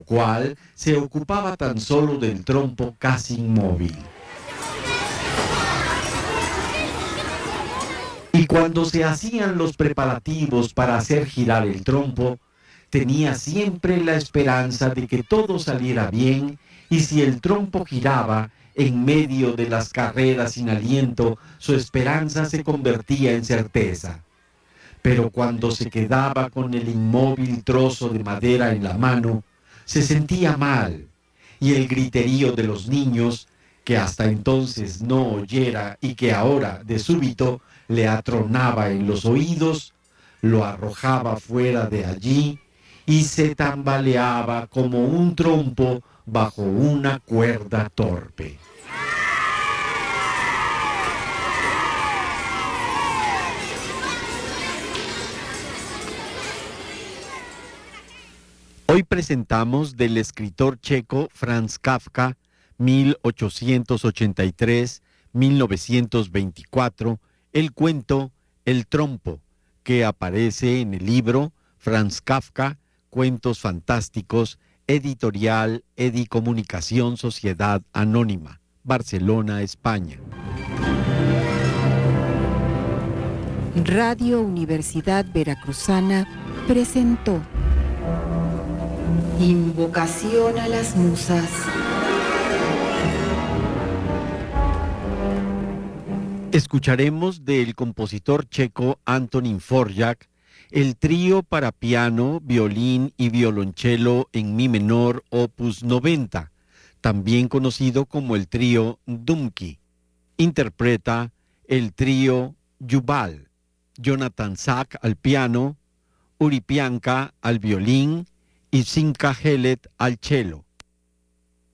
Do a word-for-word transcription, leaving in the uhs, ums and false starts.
cual se ocupaba tan solo del trompo casi inmóvil. Y cuando se hacían los preparativos para hacer girar el trompo, tenía siempre la esperanza de que todo saliera bien, y si el trompo giraba en medio de las carreras sin aliento, su esperanza se convertía en certeza. Pero cuando se quedaba con el inmóvil trozo de madera en la mano, se sentía mal, y el griterío de los niños, que hasta entonces no oyera y que ahora de súbito le atronaba en los oídos, lo arrojaba fuera de allí y se tambaleaba como un trompo bajo una cuerda torpe. Hoy presentamos del escritor checo Franz Kafka, mil ochocientos ochenta y tres a mil novecientos veinticuatro, el cuento El trompo, que aparece en el libro Franz Kafka, Cuentos Fantásticos, editorial Edicomunicación Sociedad Anónima, Barcelona, España. Radio Universidad Veracruzana presentó Invocación a las Musas. Escucharemos del compositor checo Antonín Dvořák el trío para piano, violín y violonchelo en mi menor opus noventa, también conocido como el trío Dumki. Interpreta el trío Jubal, Jonathan Sack al piano, Uri Pianka al violín y Simcha Helet al cello.